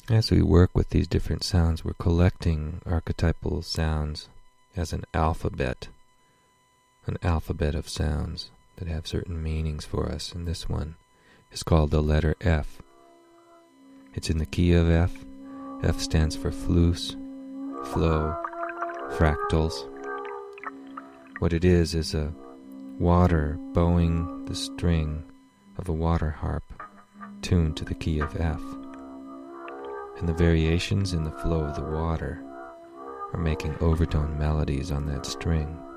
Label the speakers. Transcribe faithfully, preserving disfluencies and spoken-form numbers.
Speaker 1: As we work with these different sounds, we're collecting archetypal sounds as an alphabet, an alphabet of sounds that have certain meanings for us, and this one is called the letter F. It's in the key of F. F stands for flus, flow, fractals. What it is is a water bowing the string of a water harp tuned to the key of F. And the variations in the flow of the water are making overtone melodies on that string.